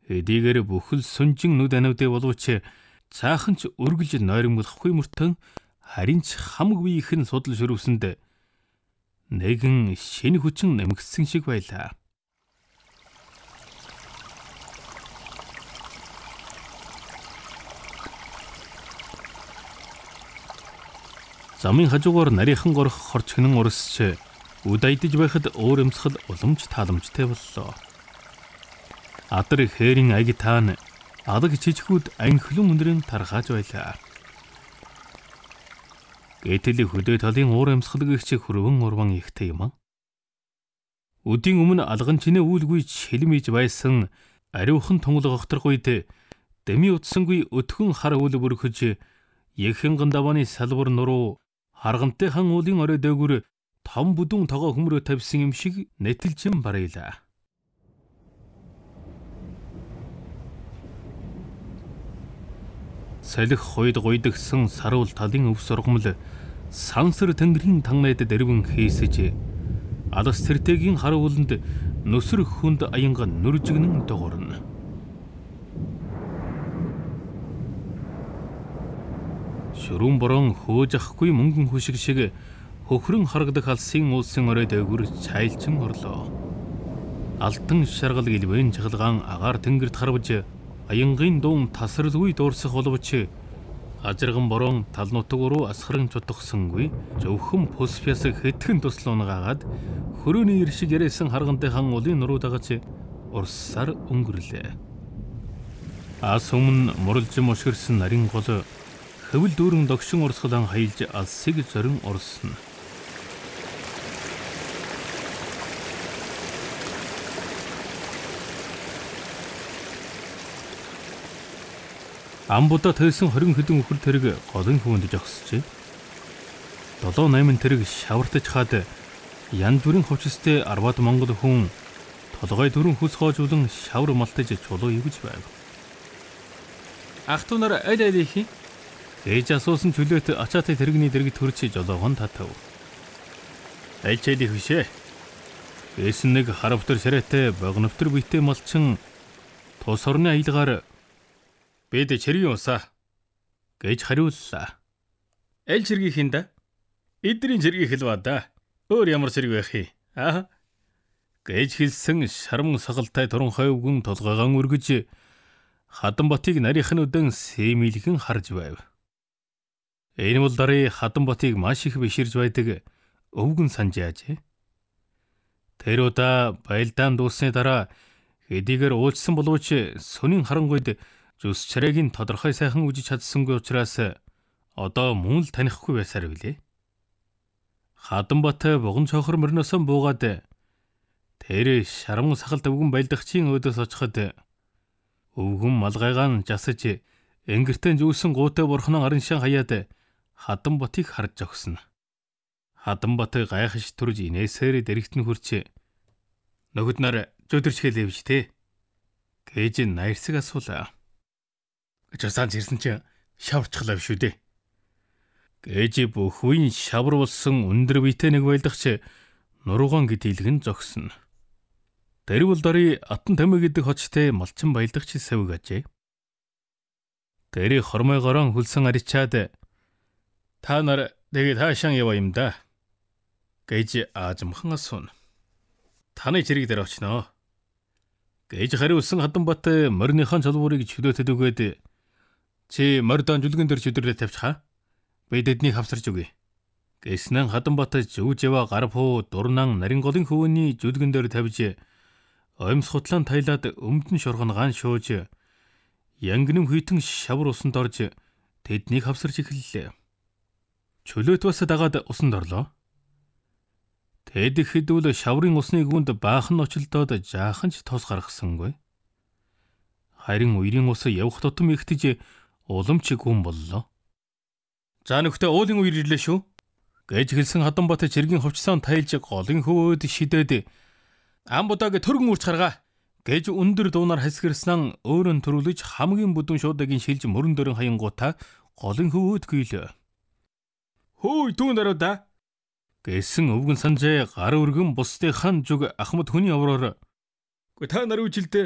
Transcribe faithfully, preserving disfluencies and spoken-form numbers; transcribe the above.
Хэдийгээр бүхэл сүнжин нүд аниудыг боловч цаахан ч өргөлж нойрмолохгүй мөртөн харин ч хамаг бие ихэн судал шөрөвсөнд нэгэн шинэ хүчин нэмэгдсэн шиг байлаа. Замын хажуугаар нарийнхан горох хорчгонон урсч үд айдаж байхад өөр өмсгөл уламж тааламжтай боллоо. Адар хээрийн агитаан адаг чичгүүд анхлын өндрийн тархааж байлаа. Гэтэл хөдөө талын уур амьсгалгч хөрвөн урван ихтэй юм. Өдийн өмнө алган чинээ үүлгүй шилмиж байсан ариухан тунгалаг огторх үед дэми утсангүй өтгөн хар үл бүрхэж яхэн давааны салбар нуруу харгантай хан уулын орой дээгүр том бүдүүн тогоо хөмрөө тавьсан юм шиг нэтэлжин барайлаа. Салхи хойд гойдгсан саруул талын өв сургамал сансар тэнгэрийн тангайд дэрвэн хийсэж алс тэртэгийн хар ууланд нүсэр хүнд аянга нүржигнэн догорно. Шүрүүн борон хөөж ахгүй мөнгөн хүшиг шиг хөхрөн харагдах алсын уулсын орой дээгүр чайлчин орлоо. Алтан шаргал гэлбэн чахалгаан агаар тэнгэрт харвж аянгийн дуун тасралгүй дуурсах боловч ажирган борон тал нутаг руу асхран чутгсангүй зөвхөн пусфяс хэтгэн туслан гаагаад хөрөөний иршиг яриасан харгантай хан уулын нуруу дагаж урссаар өнгөрлөө. Ас өмнө муралж мошгирсан нарийн гол хөвөл дүүрэн догшин урсгалан хаилж алсыг зорин урсна. Амбуда тайсан хорин хэдэн өхөр тэрэг голын хөвөнд жогсжээ. долоо найман тэрэг шавартаж хаад янз бүрийн хувцастай арваад монгол хүн толгой дөрөн хүс хоожуулан шавар малтаж чулуу ивж байв. Ах дүү нар аль аль их юм? Ээж асуусан чөлөөт ачаатай тэрэгний дэргэд төрч жолоогон татав. Аль ч аль их бишээ. Эсэн нэг харавтар шараатай богновтор биетэй малчин тус орны аялгаар бид чиргийн усаа гэж хариуллаа. Аль чиргийнхэн да? Эдний чиргийг хэлваа да. Өөр ямар чирэг байх юм? Аа. Гэж хэлсэн шарман сагалтай туран хойвгөн толгойгон өргөж Хаданбатыг нарийнхан өдөн сэмилгэн харж байв. Энэ бол дарыг Хаданбатыг маш их биширж байдаг өвгөн санджаажээ. Тэр удаа байлдаан дуусны дараа хэдийгээр уулзсан боловч сүнийн харангуйд зүс чарайгийн тодорхой сайхан үжиж чадсангүй учраас одоо мөн л танихгүй байсаар билээ. Хаданбат буган цохор мөрнөөсөн буугаад тэр шарман сахалт өвгөн байлдагчийн өөдөөс очиход өвгөн малгайгаан жасаж энгэртэн зүүсэн гуутай бурхнан арын шан хаяад Хаданбатыг харж зогсно. Хаданбат гайхаж төрж инээсээр дэрэгтэн хурч нөгөд нар зөдөрч хэлээвч те гэж найрсаг асуулаа. Жасан ирсэн чи шаварчглаа шүү дээ. Гэж бүх үеийн шавар болсон өндөр биетэй нэг байлдагч нуруугаан гэдэлгэн зогсно. Тэр бол дори Атан тамиг гэдэг хоттой малчин байлдагч савиг ажээ. Тэр хормой горон хөлсөн аричаад та нар тэгээд хаашаа яваа юм да гэж аажмхан асууна. Таны чирэг дээр очноо гэж хариулсан Хаданбат морныхон чулуурыг чөлөөтөд өгөөд чи мордон жүлгэн дээр чөдөрлөө тавьчихаа. Бид эднийг хавсарч өгье. Гэснэн Хаданбат зүүж яваа гар буу дурнан нарийн голын хөвөний жүлгэн дээр тавьж оймс хутлаан тайлаад өмдөн шоргоногаан шууж янгнэм хүйтэн шавар усанд орж тэднийг хавсарч эхэллээ. Чөлөөт бас дагаад усанд орлоо. Тэд ихэдүүл шаврын усны гүнд баахан ночлдоод жаахан ч тос гаргасангүй. Харин үерийн ус явах тутам ихтэж уламж гүн боллоо. За нөхдөд уулын үер ирлээ шүү гэж хэлсэн Хаданбат чиргийн хувцсаан тайлж голын хөвөөд шидээд амбудаг төргөн үрч харгаа гэж өндөр дуунаар хасгирсан өөрөн төрүүлж хамгийн бүдүүн шуудагийн шилж мөрөн дөрөн хаянгуудаа голын хөвөөд гүйлээ. Хөөй түүн даруйда гэсэн өвгөн санжаа гар өргөн бусдынхан зүг Ахмад хүний авраар та нар үжилдэ